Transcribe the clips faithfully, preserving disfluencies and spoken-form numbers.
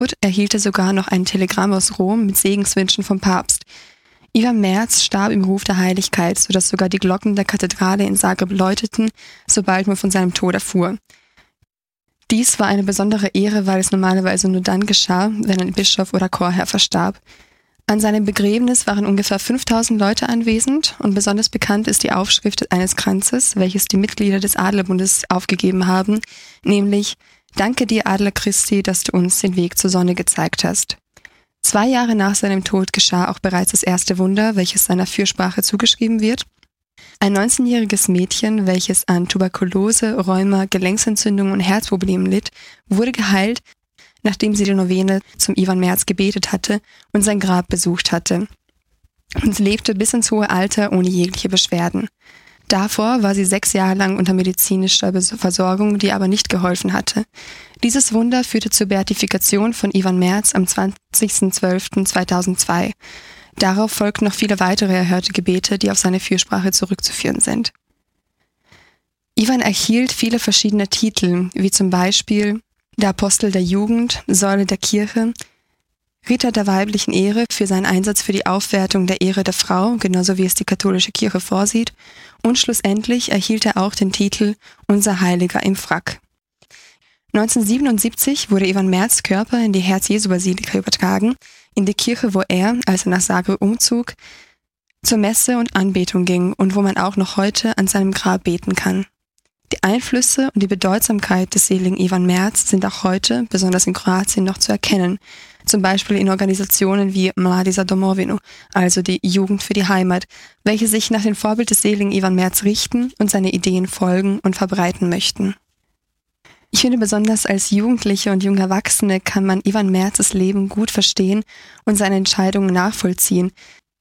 erhielt er sogar noch ein Telegramm aus Rom mit Segenswünschen vom Papst. Ivan Merz starb im Ruf der Heiligkeit, sodass sogar die Glocken der Kathedrale in Zagreb läuteten, sobald man von seinem Tod erfuhr. Dies war eine besondere Ehre, weil es normalerweise nur dann geschah, wenn ein Bischof oder Chorherr verstarb. An seinem Begräbnis waren ungefähr fünftausend Leute anwesend und besonders bekannt ist die Aufschrift eines Kranzes, welches die Mitglieder des Adlerbundes aufgegeben haben, nämlich »Danke dir, Adler Christi, dass du uns den Weg zur Sonne gezeigt hast.« Zwei Jahre nach seinem Tod geschah auch bereits das erste Wunder, welches seiner Fürsprache zugeschrieben wird. Ein neunzehnjähriges Mädchen, welches an Tuberkulose, Rheuma, Gelenksentzündung und Herzproblemen litt, wurde geheilt, nachdem sie die Novene zum Ivan Merz gebetet hatte und sein Grab besucht hatte. Und sie lebte bis ins hohe Alter ohne jegliche Beschwerden. Davor war sie sechs Jahre lang unter medizinischer Versorgung, die aber nicht geholfen hatte. Dieses Wunder führte zur Beatifikation von Ivan Merz am zwanzigsten zwölften zweitausendzwei. Darauf folgten noch viele weitere erhörte Gebete, die auf seine Fürsprache zurückzuführen sind. Ivan erhielt viele verschiedene Titel, wie zum Beispiel der Apostel der Jugend, Säule der Kirche, Ritter der weiblichen Ehre für seinen Einsatz für die Aufwertung der Ehre der Frau, genauso wie es die katholische Kirche vorsieht, und schlussendlich erhielt er auch den Titel Unser Heiliger im Frack. neunzehnhundertsiebenundsiebzig wurde Ivan Merz' Körper in die Herz-Jesu-Basilika übertragen, in die Kirche, wo er, als er nach Zagreb umzog, zur Messe und Anbetung ging und wo man auch noch heute an seinem Grab beten kann. Die Einflüsse und die Bedeutsamkeit des seligen Ivan Merz sind auch heute, besonders in Kroatien, noch zu erkennen, zum Beispiel in Organisationen wie Mladi za domovinu, also die Jugend für die Heimat, welche sich nach dem Vorbild des seligen Ivan Merz richten und seine Ideen folgen und verbreiten möchten. Ich finde, besonders als Jugendliche und junge Erwachsene kann man Ivan Merzes Leben gut verstehen und seine Entscheidungen nachvollziehen.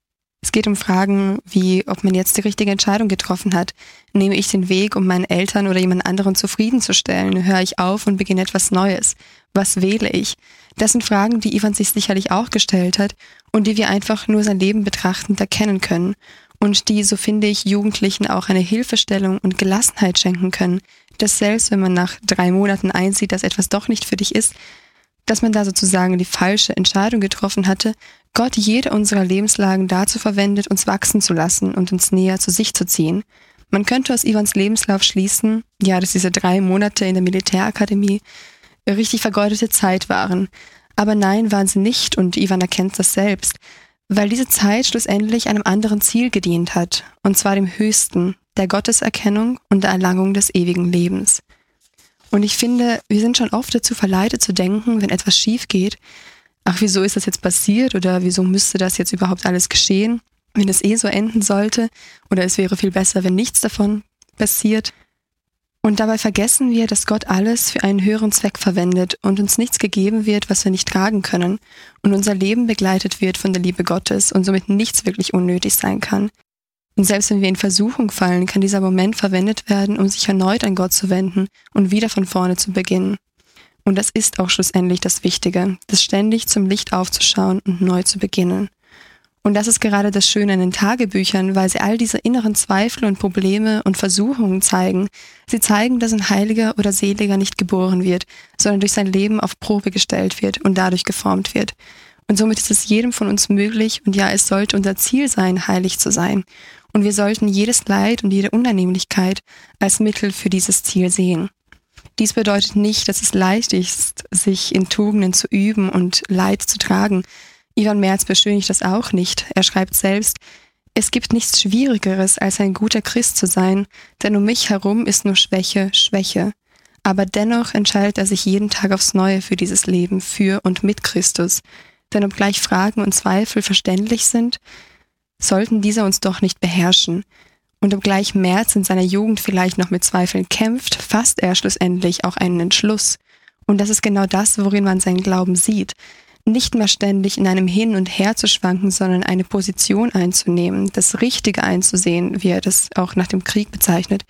Es geht um Fragen wie, ob man jetzt die richtige Entscheidung getroffen hat. Nehme ich den Weg, um meinen Eltern oder jemand anderen zufriedenzustellen? Höre ich auf und beginne etwas Neues? Was wähle ich? Das sind Fragen, die Ivan sich sicherlich auch gestellt hat und die wir einfach nur sein Leben betrachtend erkennen können und die, so finde ich, Jugendlichen auch eine Hilfestellung und Gelassenheit schenken können, dass selbst wenn man nach drei Monaten einsieht, dass etwas doch nicht für dich ist, dass man da sozusagen die falsche Entscheidung getroffen hatte, Gott jede unserer Lebenslagen dazu verwendet, uns wachsen zu lassen und uns näher zu sich zu ziehen. Man könnte aus Ivans Lebenslauf schließen, ja, dass diese drei Monate in der Militärakademie richtig vergeudete Zeit waren. Aber nein, waren sie nicht und Ivan erkennt das selbst, weil diese Zeit schlussendlich einem anderen Ziel gedient hat, und zwar dem Höchsten, der Gotteserkennung und der Erlangung des ewigen Lebens. Und ich finde, wir sind schon oft dazu verleitet zu denken, wenn etwas schief geht, ach, wieso ist das jetzt passiert oder wieso müsste das jetzt überhaupt alles geschehen, wenn es eh so enden sollte oder es wäre viel besser, wenn nichts davon passiert. Und dabei vergessen wir, dass Gott alles für einen höheren Zweck verwendet und uns nichts gegeben wird, was wir nicht tragen können und unser Leben begleitet wird von der Liebe Gottes und somit nichts wirklich unnötig sein kann. Und selbst wenn wir in Versuchung fallen, kann dieser Moment verwendet werden, um sich erneut an Gott zu wenden und wieder von vorne zu beginnen. Und das ist auch schlussendlich das Wichtige, das ständig zum Licht aufzuschauen und neu zu beginnen. Und das ist gerade das Schöne an den Tagebüchern, weil sie all diese inneren Zweifel und Probleme und Versuchungen zeigen. Sie zeigen, dass ein Heiliger oder Seliger nicht geboren wird, sondern durch sein Leben auf Probe gestellt wird und dadurch geformt wird. Und somit ist es jedem von uns möglich, und ja, es sollte unser Ziel sein, heilig zu sein. Und wir sollten jedes Leid und jede Unannehmlichkeit als Mittel für dieses Ziel sehen. Dies bedeutet nicht, dass es leicht ist, sich in Tugenden zu üben und Leid zu tragen. Ivan Merz beschönigt das auch nicht. Er schreibt selbst, es gibt nichts Schwierigeres, als ein guter Christ zu sein, denn um mich herum ist nur Schwäche, Schwäche. Aber dennoch entscheidet er sich jeden Tag aufs Neue für dieses Leben, für und mit Christus. Denn obgleich Fragen und Zweifel verständlich sind, sollten diese uns doch nicht beherrschen. Und obgleich Merz in seiner Jugend vielleicht noch mit Zweifeln kämpft, fasst er schlussendlich auch einen Entschluss. Und das ist genau das, worin man seinen Glauben sieht. Nicht mehr ständig in einem Hin und Her zu schwanken, sondern eine Position einzunehmen, das Richtige einzusehen, wie er das auch nach dem Krieg bezeichnet.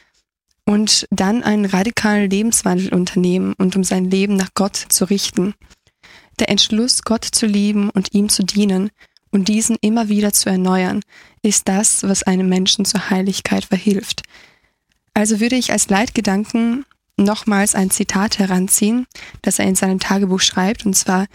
Und dann einen radikalen Lebenswandel unternehmen und um sein Leben nach Gott zu richten. Der Entschluss, Gott zu lieben und ihm zu dienen und diesen immer wieder zu erneuern, ist das, was einem Menschen zur Heiligkeit verhilft. Also würde ich als Leitgedanken nochmals ein Zitat heranziehen, das er in seinem Tagebuch schreibt, und zwar: